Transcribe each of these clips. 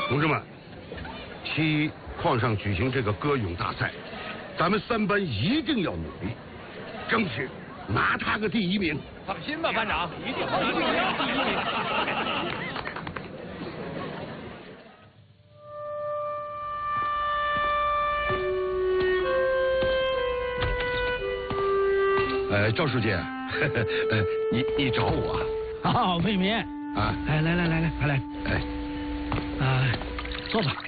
同志们，7矿上举行这个歌咏大赛，咱们3班一定要努力，争取拿他个第1名。 放心吧，班长，一定要第1名。 赵书记，你找我啊？哦，魏民啊！ 哎，来，快来！坐吧。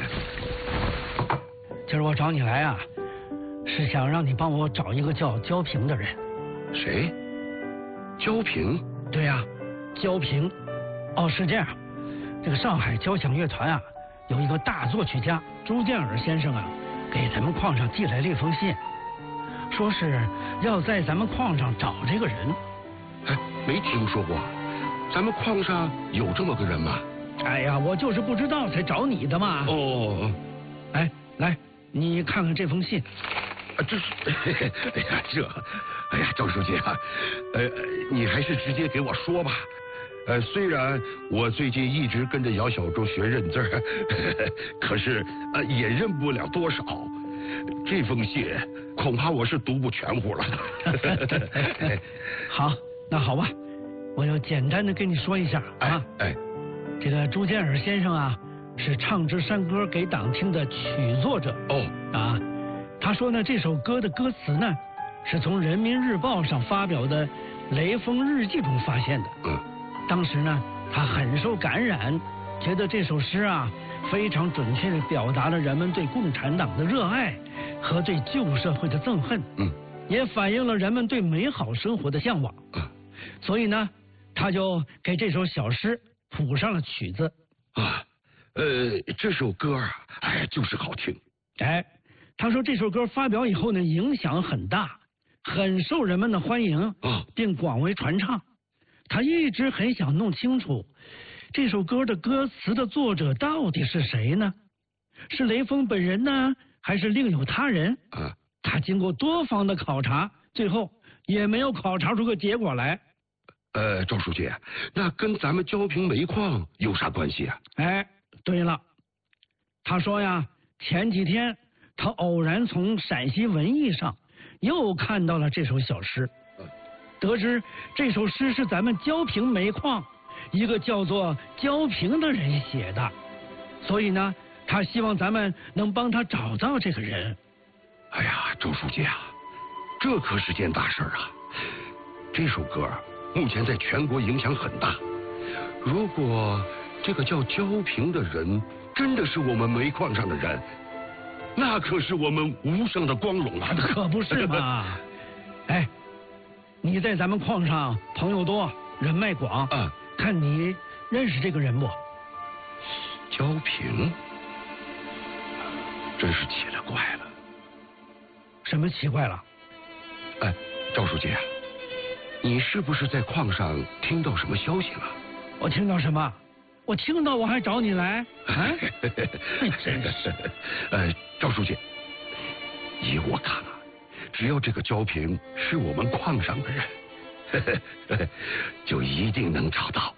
今儿我找你来啊，是想让你帮我找一个叫焦平的人。 谁？焦平？ 对呀，焦平。哦，是这样，这个上海交响乐团啊，有一个大作曲家朱建尔先生啊，给咱们矿上寄来了一封信。说是要在咱们矿上找这个人。 没听说过，咱们矿上有这么个人吗？ 哎呀，我就是不知道才找你的嘛。 哦， 来，你看看这封信。 这是，赵书记啊，你还是直接给我说吧。虽然我最近一直跟着姚小周学认字儿，可是也认不了多少。这封信恐怕我是读不全乎了。 好，那好吧，我就简单的跟你说一下啊。这个朱建尔先生啊，是唱支山歌给党听的曲作者。他说呢，这首歌的歌词呢，是从人民日报上发表的雷锋日记中发现的。当时呢，他很受感染，觉得这首诗啊，非常准确地表达了人们对共产党的热爱和对旧社会的憎恨，也反映了人们对美好生活的向往。所以呢，他就给这首小诗谱上了曲子。 这首歌啊，就是好听。 他说这首歌发表以后呢，影响很大，很受人们的欢迎，并广为传唱。他一直很想弄清楚这首歌的歌词的作者到底是谁呢？是雷锋本人呢，还是另有他人？他经过多方的考察，最后也没有考察出个结果来。 赵书记，那跟咱们焦平煤矿有啥关系啊？ 对了，他说呀，前几天他偶然从陕西文艺上又看到了这首小诗，得知这首诗是咱们焦平煤矿一个叫做焦平的人写的，所以呢，他希望咱们能帮他找到这个人。 赵书记啊，这可是件大事啊！这首歌目前在全国影响很大，如果这个叫焦平的人真的是我们煤矿上的人，那可是我们无上的光荣啊！ 可不是嘛！你在咱们矿上朋友多，人脉广，看你认识这个人不？ 焦平，真是奇了怪了。 什么奇怪了？ 赵书记啊，你是不是在矿上听到什么消息了？ 我听到什么？我听到我还找你来？真是。 赵书记，依我看啊，只要这个焦平是我们矿上的人，就一定能找到。